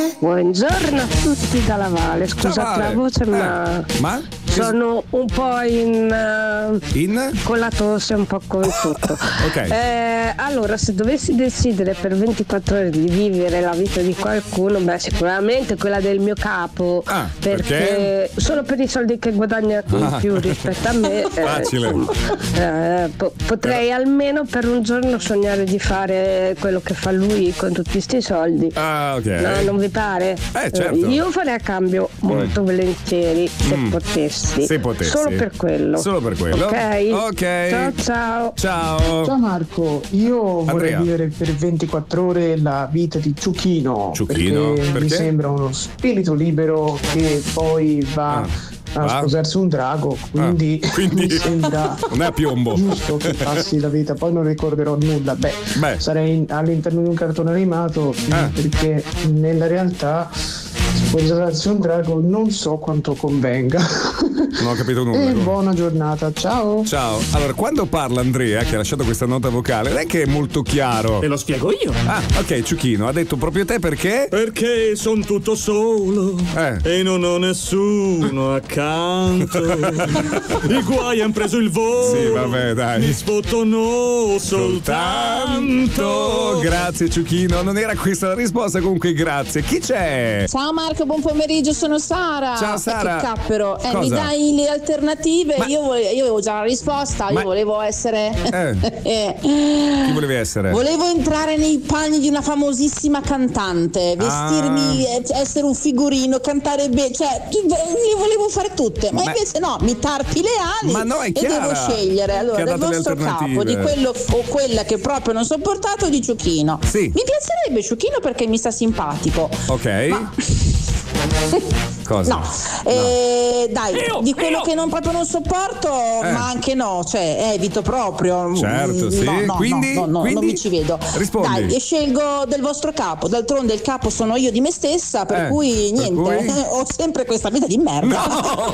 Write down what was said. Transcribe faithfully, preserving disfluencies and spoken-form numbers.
Buongiorno a tutti dalla Valle, scusate la voce, ma, eh, ma? sono un po' in, uh, in? con la tosse, un po' con tutto. Ok. Eh, allora, se dovessi decidere per ventiquattro ore di vivere la vita di qualcuno, beh, sicuramente quella del mio capo. Ah, perché, perché? solo per i soldi che guadagna in Ah. più rispetto a me. eh, Facile. insomma, eh, po- potrei Però- almeno per un giorno sognare di fare quello che fa lui con tutti sti soldi. Ah, ok. No, non vi pare? Eh, certo. Io farei a cambio molto volentieri se Mm. potessi. Se potessi. Solo per quello. Solo per quello. Ok? Ok. Ciao ciao. Ciao. Ciao Marco, io vorrei Andrea. vivere per ventiquattro ore la vita di Ciuchino, Ciuchino? perché, mi Perché? sembra uno spirito libero che poi va Ah. a Va? sposarsi un drago, quindi, Ah, quindi- mi sembra Non è a piombo. giusto che passi la vita, poi non ricorderò nulla. Beh, Beh. sarei in- all'interno di un cartone animato Ah. perché nella realtà sposarsi un drago non so quanto convenga. Non ho capito nulla. E comunque. buona giornata, ciao. Ciao. Allora, quando parla Andrea, che ha lasciato questa nota vocale, non è che è molto chiaro. Te lo spiego io. Ah, ok, Ciuchino, ha detto proprio te perché? Perché son tutto solo Eh. e non ho nessuno accanto. I guai han preso il volo. Sì, vabbè, dai. Mi sfottono soltanto. Grazie Ciuchino, non era questa la risposta, comunque grazie. Chi c'è? Ciao Marco, buon pomeriggio, sono Sara. Ciao, Sara. Eh, che cappero, eh, Cosa? mi dai le alternative? Ma- Io, vole- io avevo già la risposta, Ma- io volevo essere. Eh. Eh. Chi volevi essere? Volevo entrare nei panni di una famosissima cantante, vestirmi, eh, essere un figurino, cantare bene, cioè tu- le volevo fare tutte, ma, Ma- invece no, mi tarpi le ali Ma no, è e chiara, devo scegliere che allora ha del dato le vostro capo, alternative. di quello o quella che proprio non sopportato, di Ciuchino. Sì. Mi piacerebbe Ciuchino perché mi sta simpatico. Ok. Ma- Cosa? No, eh, dai, Io, di quello io. che non proprio non sopporto, Eh. ma anche no, cioè evito proprio. Certo, Mm, sì. No, no, Quindi- no, no, no, quindi? non mi ci vedo. Rispondi. Dai, e scelgo del vostro capo. D'altronde il capo sono io di me stessa, per Eh, cui per niente, cui? ho sempre questa vita di merda. No!